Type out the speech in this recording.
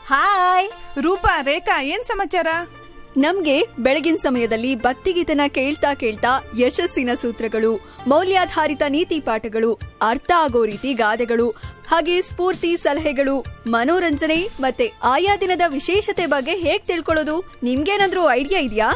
Hi Roopa ರೇಖಾ ಏನ್ ಸಮಾಚಾರ? ನಮ್ಗೆ ಬೆಳಗಿನ ಸಮಯದಲ್ಲಿ ಭಕ್ತಿಗೀತನ ಕೇಳ್ತಾ ಕೇಳ್ತಾ ಯಶಸ್ಸಿನ ಸೂತ್ರಗಳು, ಮೌಲ್ಯಾಧಾರಿತ ನೀತಿ ಪಾಠಗಳು, ಅರ್ಥ ಆಗೋ ರೀತಿ ಗಾದೆಗಳು, ಹಾಗೆ ಸ್ಫೂರ್ತಿ ಸಲಹೆಗಳು, ಮನೋರಂಜನೆ ಮತ್ತೆ ಆಯಾ ದಿನದ ವಿಶೇಷತೆ ಬಗ್ಗೆ ಹೇಗ್ ತಿಳ್ಕೊಳ್ಳೋದು? ನಿಮ್ಗೇನಾದ್ರೂ ಐಡಿಯಾ ಇದೆಯಾ?